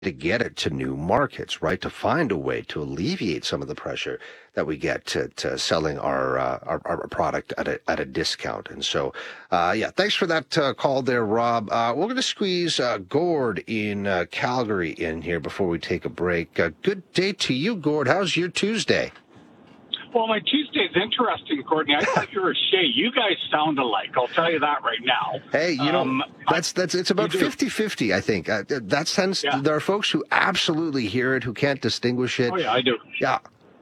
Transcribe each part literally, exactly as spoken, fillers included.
to get it to new markets, right? To find a way to alleviate some of the pressure that we get to, to selling our, uh, our our product at a at a discount. And so, uh, yeah, thanks for that uh, call there, Rob. Uh, we're going to squeeze uh, Gord in uh, Calgary in here before we take a break. Uh, good day to you, Gord. How's your Tuesday? Well, my Tuesday's interesting, Courtney. I thought you were Shay. You guys sound alike. I'll tell you that right now. Hey, you know, um, that's that's it's about fifty-fifty, I think. Uh, that sense, yeah. There are folks who absolutely hear it, who can't distinguish it. Oh, yeah, I do. Yeah.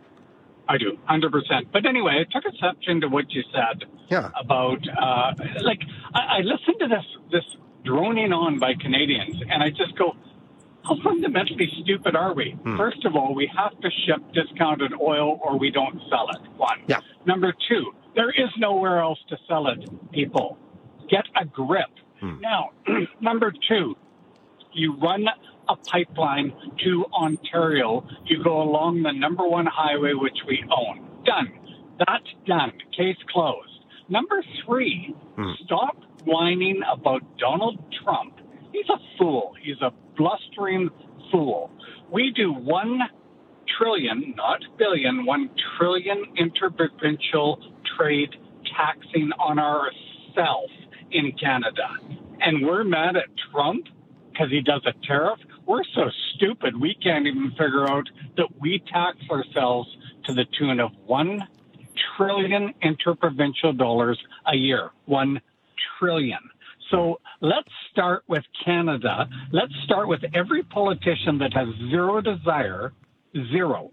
I do, one hundred percent. But anyway, I took exception to what you said yeah. about, uh, like, I, I listened to this, this droning on by Canadians, and I just go, how fundamentally stupid are we? Hmm. First of all, we have to ship discounted oil or we don't sell it, one. Yeah. Number two, there is nowhere else to sell it, people. Get a grip. Hmm. Now, number two, you run a pipeline to Ontario. You go along the number one highway, which we own. Done. That's done. Case closed. Number three, hmm. stop whining about Donald Trump. He's a fool. He's a blustering fool. We do one trillion, not billion, one trillion interprovincial trade taxing on ourselves in Canada. And we're mad at Trump because he does a tariff. We're so stupid we can't even figure out that we tax ourselves to the tune of one trillion interprovincial dollars a year. One trillion. So let's start with Canada. Let's start with every politician that has zero desire, zero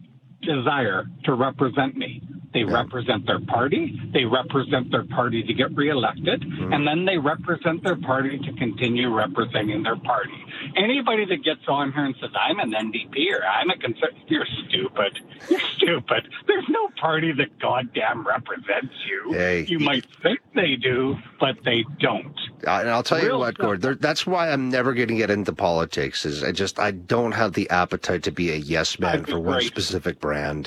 desire to represent me. They yeah. represent their party. They represent their party to get reelected. Mm-hmm. And then they represent their party to continue representing their party. Anybody that gets on here and says, I'm an N D P or I'm a conservative, you're stupid. You're stupid. There's no party that goddamn represents you. Hey. You might think they do, but they don't. Uh, and I'll tell Real you what, Gord, there, that's why I'm never going to get into politics. Is I just, I don't have the appetite to be a yes man for one specific brand.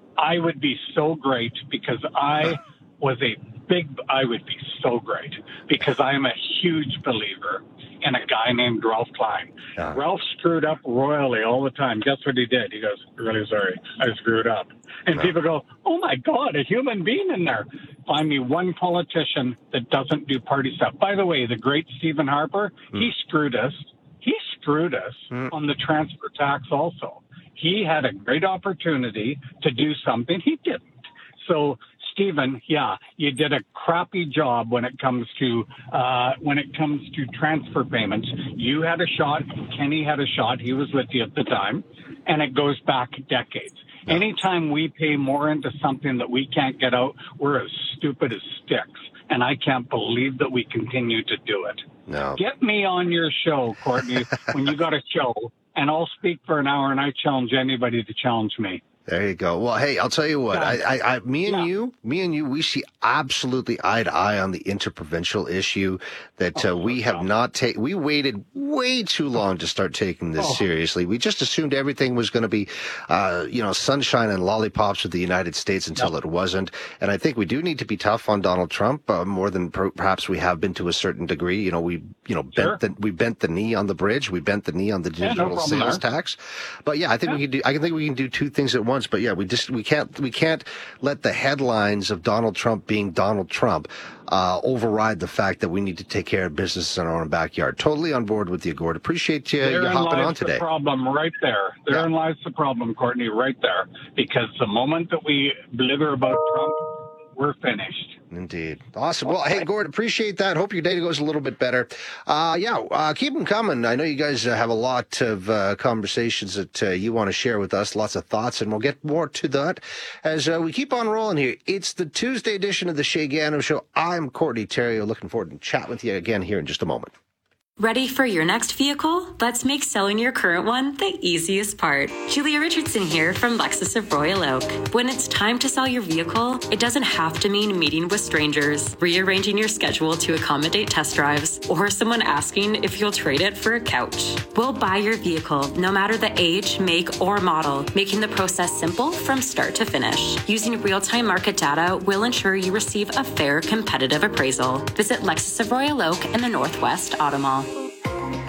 I would be so great because I was a big, I would be so great because I am a huge believer in a guy named Ralph Klein. Yeah. Ralph screwed up royally all the time. Guess what he did? He goes, really sorry, I screwed up. And yeah. people go, oh my God, a human being in there. Find me one politician that doesn't do party stuff. By the way, the great Stephen Harper, mm. he screwed us. He screwed us mm. on the transfer tax also. He had a great opportunity to do something. He didn't. So, Stephen, yeah, you did a crappy job when it comes to uh, when it comes to transfer payments. You had a shot. Kenny had a shot. He was with you at the time, and it goes back decades. Yeah. Anytime we pay more into something that we can't get out, we're as stupid as sticks. And I can't believe that we continue to do it. No. Get me on your show, Courtney, when you got a show. And I'll speak for an hour, and I challenge anybody to challenge me. There you go. Well, hey, I'll tell you what. Yeah. I, I, I, me and yeah. you, me and you, we see absolutely eye to eye on the interprovincial issue. That uh, oh, we have God. not taken. We waited way too long to start taking this oh. seriously. We just assumed everything was going to be, uh, you know, sunshine and lollipops with the United States until yep. it wasn't. And I think we do need to be tough on Donald Trump uh, more than per- perhaps we have been to a certain degree. You know, we, you know, sure. bent the we bent the knee on the bridge. We bent the knee on the digital yeah, no sales there. tax. But yeah, I think yeah. we can do. I think we can do two things at once. But yeah, we just we can't we can't let the headlines of Donald Trump being Donald Trump uh, override the fact that we need to take care of business in our own backyard. Totally on board with you, Gord. Appreciate you, you hopping on today. Therein lies the problem right there. Therein yeah. lies the problem, Courtney, right there. Because the moment that we belittle about Trump, we're finished. Indeed. Awesome. Well, hey, Gord, appreciate that. Hope your day goes a little bit better. Uh, yeah, uh, keep them coming. I know you guys uh, have a lot of uh, conversations that uh, you want to share with us, lots of thoughts, and we'll get more to that as uh, we keep on rolling here. It's the Tuesday edition of the Shay Gano Show. I'm Courtney Theriault. Looking forward to chat with you again here in just a moment. Ready for your next vehicle? Let's make selling your current one the easiest part. Julia Richardson here from Lexus of Royal Oak. When it's time to sell your vehicle, it doesn't have to mean meeting with strangers, rearranging your schedule to accommodate test drives, or someone asking if you'll trade it for a couch. We'll buy your vehicle no matter the age, make, or model, making the process simple from start to finish. Using real-time market data will ensure you receive a fair, competitive appraisal. Visit Lexus of Royal Oak in the Northwest Auto Mall.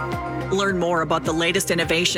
Learn more about the latest innovations